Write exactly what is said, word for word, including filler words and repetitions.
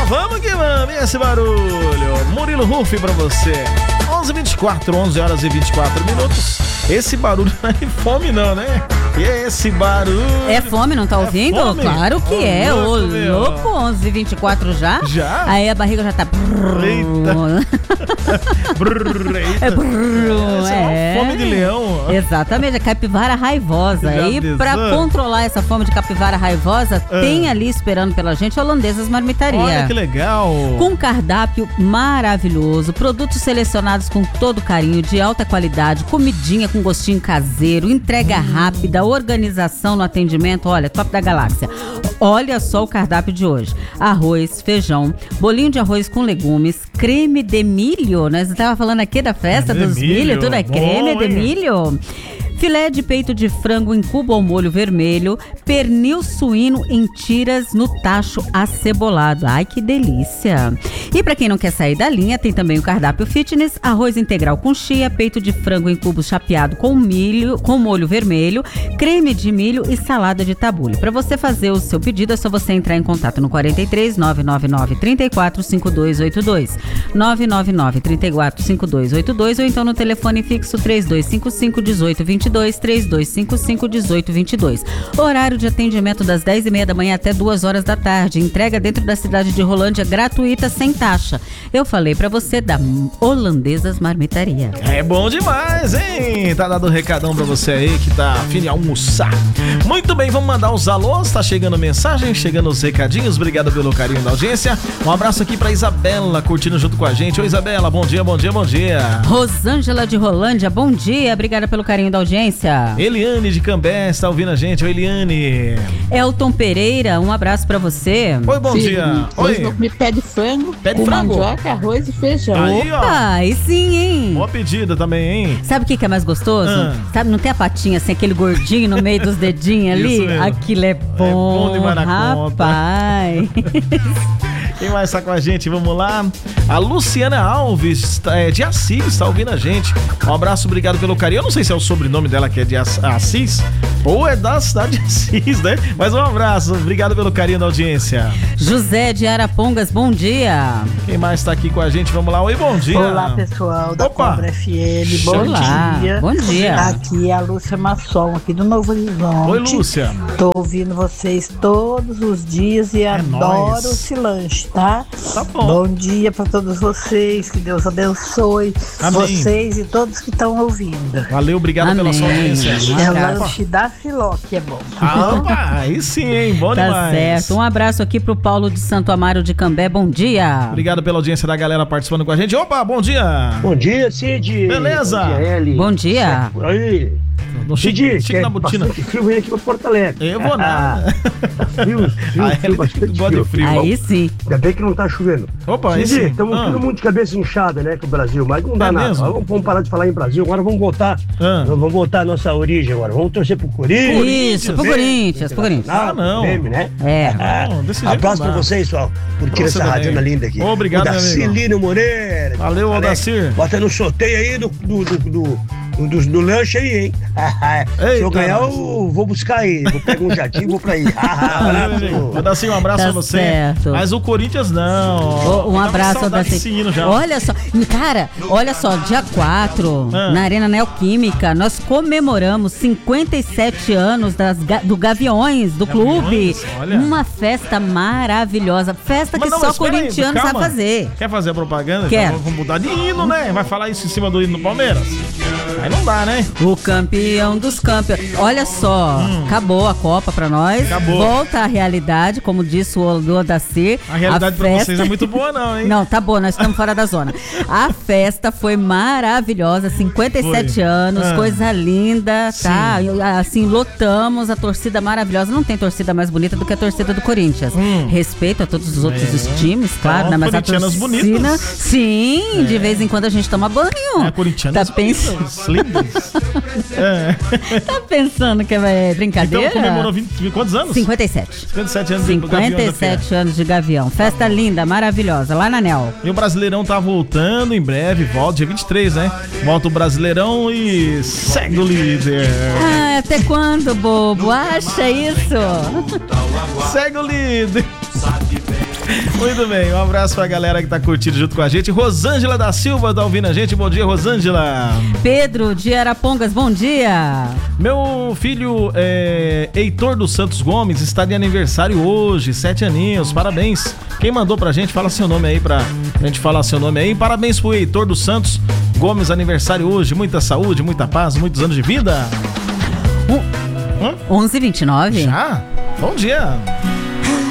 vamos que vamos. E esse barulho? Murilo Ruff pra você. onze e vinte e quatro, onze horas e vinte e quatro minutos. Esse barulho não é fome não, né? E esse barulho... É fome, não tá é ouvindo? Fome? Claro que Ô, é. Ô, louco, meu. louco, onze e vinte e quatro já? Já? Aí a barriga já tá... Eita. Brrr, eita. É, brrr, Essa é uma é. fome de leão. Exatamente, a capivara raivosa. Já E pensou? pra controlar essa fome de capivara raivosa, Ah. tem ali esperando pela gente Holandesas Marmitaria. Olha que legal. Com cardápio maravilhoso, produtos selecionados com todo carinho, de alta qualidade, comidinha com gostinho caseiro, entrega Hum. rápida, organização no atendimento, olha, top da galáxia. Olha só o cardápio de hoje: arroz, feijão, bolinho de arroz com legumes, creme de milho, nós estávamos falando aqui da festa Creme dos de milho, milho, tudo é bom, creme de hein? milho. Filé de peito de frango em cubo ao molho vermelho, pernil suíno em tiras no tacho acebolado. Ai, que delícia! E para quem não quer sair da linha, tem também o cardápio fitness: arroz integral com chia, peito de frango em cubos chapeado com milho, com molho vermelho, creme de milho e salada de tabule. Para você fazer o seu pedido, é só você entrar em contato no quarenta e três, nove nove nove, trinta e quatro, cinquenta e dois oitenta e dois, nove nove nove, trinta e quatro, cinquenta e dois oitenta e dois, ou então no telefone fixo três dois cinco cinco, dezoito vinte e dois, três dois cinco cinco, dezoito vinte e dois. Horário de atendimento das dez e meia da manhã até duas horas da tarde. Entrega dentro da cidade de Rolândia, gratuita, sem taxa. Eu falei pra você da Holandesas Marmitaria. É bom demais, hein? Tá dado um recadão pra você aí que tá afim de almoçar. Muito bem, vamos mandar os alôs. Tá chegando mensagem, chegando os recadinhos. Obrigado pelo carinho da audiência. Um abraço aqui pra Isabela, curtindo junto com a gente. Oi, Isabela, bom dia, bom dia, bom dia. Rosângela de Rolândia, bom dia. Obrigada pelo carinho da audiência. Eliane de Cambé está ouvindo a gente. Oi, Eliane. Elton Pereira, um abraço pra você. Oi, bom Sim, dia. Hoje Oi. vou comer pé de frango, Pé de com frango? mandioca, arroz e feijão. Aí, ó. Opa, aí sim, hein? Boa pedida também, hein? Sabe o que, que é mais gostoso? Ah. Sabe, não tem a patinha assim, aquele gordinho no meio dos dedinhos ali? Isso mesmo. Aquilo é bom, bom demais na conta. rapaz. Quem mais está com a gente? Vamos lá. A Luciana Alves, é, de Assis, está ouvindo a gente. Um abraço, obrigado pelo carinho. Eu não sei se é o sobrenome dela que é de Assis ou é da cidade de Assis, né? Mas um abraço, obrigado pelo carinho da audiência. José de Arapongas, bom dia. Quem mais está aqui com a gente? Vamos lá. Oi, bom dia. Olá, pessoal da Opa. Cobra F M, bom Olá, dia. bom dia. Aqui é a Lúcia Masson, aqui do Novo Horizonte. Oi, Lúcia. Tô ouvindo vocês todos os dias e adoro nóis. esse lanche, tá? Tá bom. Bom dia pra todos vocês, que Deus abençoe Amém. vocês e todos que estão ouvindo. Valeu, obrigado pela sua Amém. audiência. Um É o abraço. lanche da Filó que é bom. Ah, aí sim, hein? Bom Tá demais. certo. Um abraço aqui pro Paulo de Santo Amaro de Cambé, bom dia. Obrigado pela audiência da galera participando com a gente. Opa, bom dia. Bom dia, Cid. Beleza. Bom dia, Eli. Bom dia. Por aí. No Cid, Chique, que chique é na botina. bastante frio, vem aqui pra Porto Alegre. Eu vou nada. Frio, frio, Ah, frio, ele bastante gosta de frio. frio. Aí sim. Ainda bem que não tá chovendo. Opa, aí Cid, sim. estamos Ah. todo mundo de cabeça inchada, né, com o Brasil, mas não dá É nada. mesmo? Vamos, vamos parar de falar em Brasil, agora vamos voltar. Ah. Vamos voltar à nossa origem agora. Vamos torcer pro Corinthians. Isso, pro Corinthians, pro Corinthians. Ah, não. Meme, né? É. Não, desse jeito Abraço não dá. pra vocês, pessoal. Curtindo Pra você essa também. radiana linda aqui. Obrigado, meu Odacir amigo. Lino Moreira. Valeu, Alex, Odacir. Bota no sorteio aí do, do, do, do, do, do lanche aí, hein? Se eu Eita, ganhar, nós. eu vou buscar aí. Vou pegar um jatinho e vou pra aí. Vou dar assim um abraço Tá pra você. certo. Mas o Corinthians não. Ô, um Tava com abraço saudade da desse hino já. Olha só, cara, olha só, dia quatro, Ah. na Arena Neoquímica, nós comemoramos cinquenta e sete anos das, ga- do Gaviões, do Gaviões, clube. olha. Uma festa maravilhosa. Festa Mas que não, só mas espera aí, corintiano calma. sabe fazer. Quer fazer a propaganda? Quero. Então vamos mudar de hino, né? Vai falar isso em cima do hino do Palmeiras? Aí não dá, né? O campeão dos campeões. Olha só, acabou a Copa pra nós. Hum. Acabou. Volta à realidade, como disse o Odacir. A realidade pra festa- vocês é muito boa, não, hein? Não, tá bom, nós estamos fora da zona. A festa foi maravilhosa, cinquenta e sete Foi. anos, Ah. coisa linda, tá? Sim. Assim, lotamos, a torcida maravilhosa. Não tem torcida mais bonita do que a torcida do Corinthians. Hum. Respeito a todos os outros É. os times, claro, São né? Mas a corintianas torcida... bonitas. Sim, de vez em quando a gente toma banho. É, corintianas Tá pensando, bonitas, lindas. É. tá pensando que é brincadeira? Então comemorou vinte, quantos anos? cinquenta e sete. cinquenta e sete anos de cinquenta e Gaviões da sete Fiel. anos de Gavião. Festa linda, maravilhosa, lá na Nel. E o Brasileirão tá voltando em breve, volta dia vinte e três, né? Volta o Brasileirão e segue o líder. Ah, até quando, bobo? Acha isso? Segue o líder. Muito bem, um abraço pra galera que tá curtindo junto com a gente. Rosângela da Silva tá ouvindo a gente. Bom dia, Rosângela. Pedro de Arapongas, bom dia. Meu filho é, Heitor dos Santos Gomes está de aniversário hoje, sete aninhos, parabéns. Quem mandou pra gente, fala seu nome aí pra gente falar seu nome aí. Parabéns pro Heitor dos Santos Gomes, aniversário hoje, muita saúde, muita paz, muitos anos de vida. onze e vinte e nove. Já? Bom dia.